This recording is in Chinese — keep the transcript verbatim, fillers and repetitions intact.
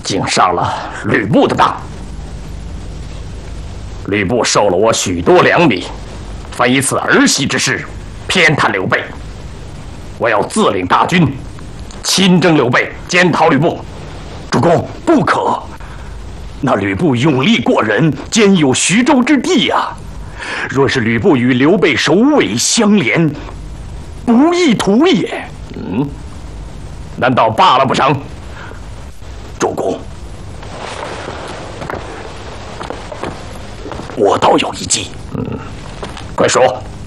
竟上了吕布的当。吕布受了我许多粮米，反以此儿戏之事偏袒刘备。我要自领大军，亲征刘备，检讨吕布。 主公，不可！那吕布勇力过人，兼有徐州之地呀、啊。若是吕布与刘备首尾相连，不义图也。 嗯，难道罢了不成？ 主公，我倒有一计。 嗯，快说。